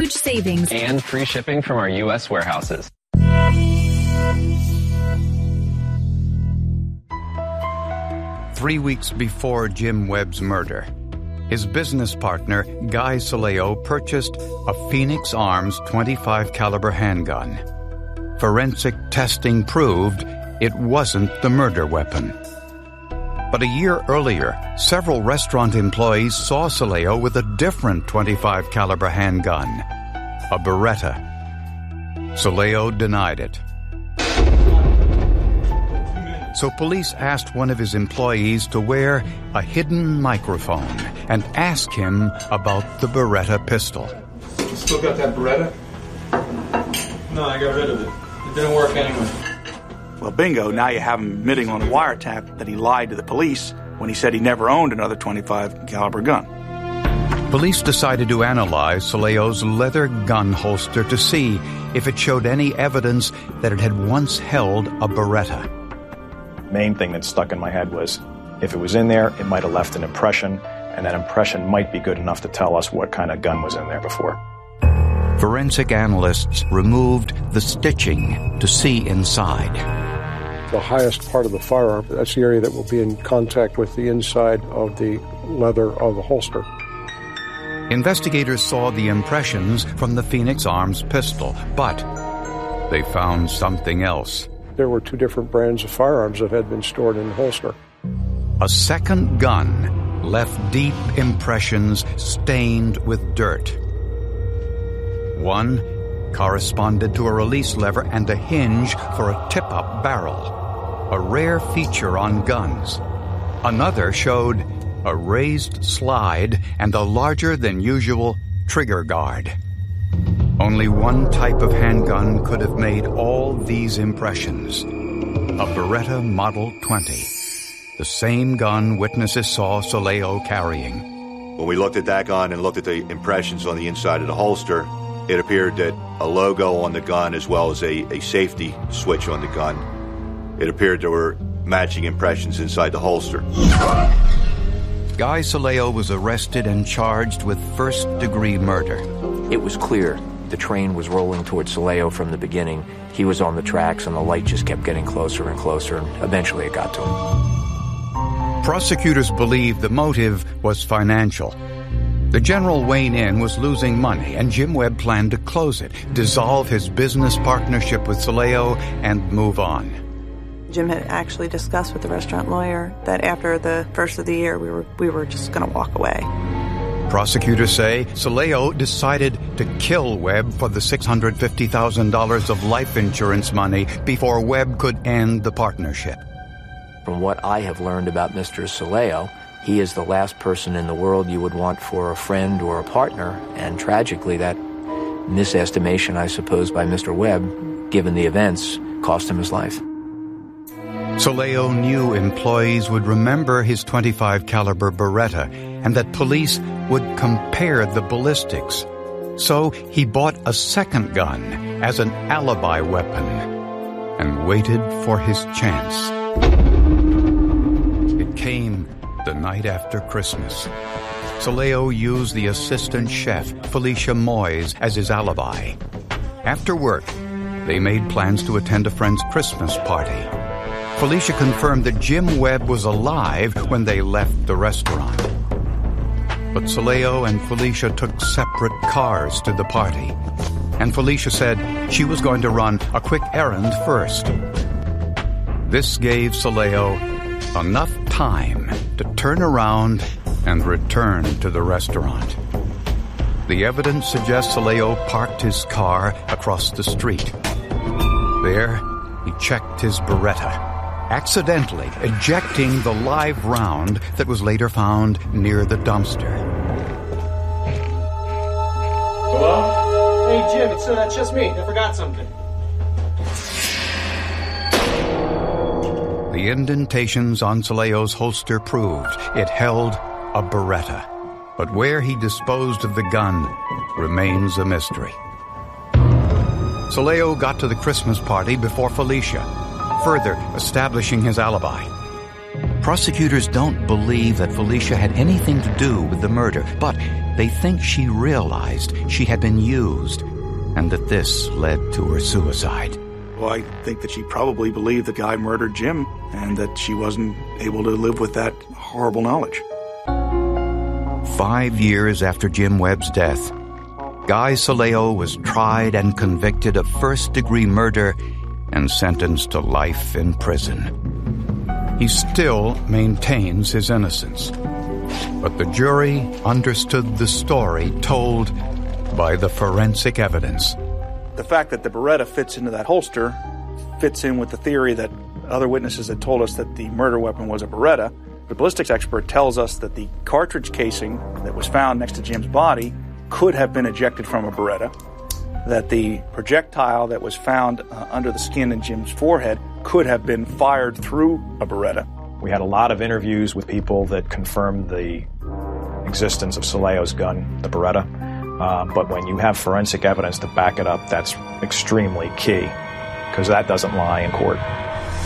huge savings and free shipping from our U.S. warehouses. Three weeks before Jim Webb's murder, his business partner, Guy Saleo, purchased a Phoenix Arms .25 caliber handgun. Forensic testing proved it wasn't the murder weapon. But a year earlier, several restaurant employees saw Saleo with a different .25 caliber handgun, a Beretta. Saleo denied it. So police asked one of his employees to wear a hidden microphone and ask him about the Beretta pistol. You still got that Beretta? No, I got rid of it. It didn't work anyway. Well, bingo, now you have him admitting on a wiretap that he lied to the police when he said he never owned another .25 caliber gun. Police decided to analyze Saleo's leather gun holster to see if it showed any evidence that it had once held a Beretta. Main thing that stuck in my head was if it was in there, it might have left an impression, and that impression might be good enough to tell us what kind of gun was in there before. Forensic analysts removed the stitching to see inside. The highest part of the firearm, that's the area that will be in contact with the inside of the leather of the holster. Investigators saw the impressions from the Phoenix Arms pistol, but they found something else. There were two different brands of firearms that had been stored in the holster. A second gun left deep impressions stained with dirt. One corresponded to a release lever and a hinge for a tip-up barrel, a rare feature on guns. Another showed a raised slide and a larger-than-usual trigger guard. Only one type of handgun could have made all these impressions. A Beretta Model 20. The same gun witnesses saw Saleo carrying. When we looked at that gun and looked at the impressions on the inside of the holster, it appeared that a logo on the gun as well as a safety switch on the gun, it appeared there were matching impressions inside the holster. Guy Saleo was arrested and charged with first-degree murder. It was clear the train was rolling towards Saleo from the beginning. He was on the tracks and the light just kept getting closer and closer, and eventually it got to him. Prosecutors believed the motive was financial. The General Wayne Inn was losing money, and Jim Webb planned to close it, dissolve his business partnership with Saleo, and move on. Jim had actually discussed with the restaurant lawyer that after the first of the year, we were just going to walk away. Prosecutors say Saleo decided to kill Webb for the $650,000 of life insurance money before Webb could end the partnership. From what I have learned about Mr. Saleo, he is the last person in the world you would want for a friend or a partner, and tragically that misestimation, I suppose, by Mr. Webb, given the events, cost him his life. Saleo knew employees would remember his .25 caliber Beretta and that police would compare the ballistics. So he bought a second gun as an alibi weapon and waited for his chance. It came the night after Christmas. Saleo used the assistant chef, Felicia Moyes, as his alibi. After work, they made plans to attend a friend's Christmas party. Felicia confirmed that Jim Webb was alive when they left the restaurant. But Saleo and Felicia took separate cars to the party, and Felicia said she was going to run a quick errand first. This gave Saleo enough time to turn around and return to the restaurant. The evidence suggests Saleo parked his car across the street. There, he checked his Beretta, accidentally ejecting the live round that was later found near the dumpster. Hello? Hey, Jim, it's just me. I forgot something. The indentations on Saleo's holster proved it held a Beretta. But where he disposed of the gun remains a mystery. Saleo got to the Christmas party before Felicia, further establishing his alibi. Prosecutors don't believe that Felicia had anything to do with the murder, but they think she realized she had been used and that this led to her suicide. Well, I think that she probably believed the guy murdered Jim and that she wasn't able to live with that horrible knowledge. 5 years after Jim Webb's death, Guy Soleo was tried and convicted of first-degree murder and sentenced to life in prison. He still maintains his innocence, but the jury understood the story told by the forensic evidence. The fact that the Beretta fits into that holster fits in with the theory that other witnesses had told us that the murder weapon was a Beretta. The ballistics expert tells us that the cartridge casing that was found next to Jim's body could have been ejected from a Beretta, that the projectile that was found under the skin in Jim's forehead could have been fired through a Beretta. We had a lot of interviews with people that confirmed the existence of Soleo's gun, the Beretta. But when you have forensic evidence to back it up, that's extremely key, because that doesn't lie in court.